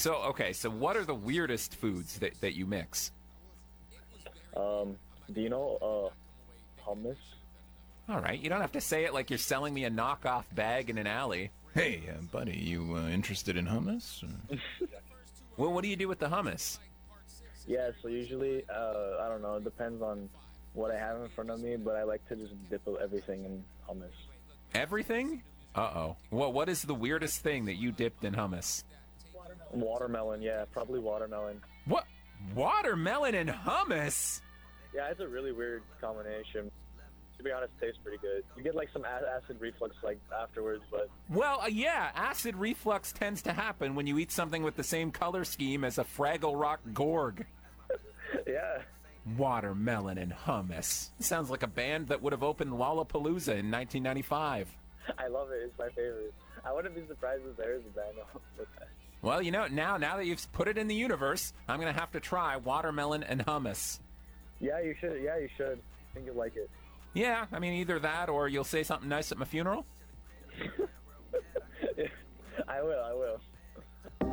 So what are the weirdest foods that you mix? Do you know hummus? All right, you don't have to say it like you're selling me a knockoff bag in an alley. Hey, buddy, you interested in hummus? Well, what do you do with the hummus? Yeah, so usually, I don't know, it depends on what I have in front of me, but I like to just dip everything in hummus. Everything? Uh-oh. Well, what is the weirdest thing that you dipped in hummus? Watermelon, yeah, probably watermelon. What? Watermelon and hummus? Yeah, it's a really weird combination. To be honest, it tastes pretty good. You get like some acid reflux like afterwards, but Well, yeah, acid reflux tends to happen when you eat something with the same color scheme as a Fraggle Rock Gorg. yeah. Watermelon and hummus. Sounds like a band that would have opened Lollapalooza in 1995. I love it. It's my favorite. I wouldn't be surprised if there is a band with that. Well, you know, now that you've put it in the universe, I'm going to have to try watermelon and hummus. Yeah, you should. Yeah, you should. I think you'll like it. Yeah, I mean, either that or you'll say something nice at my funeral. I will.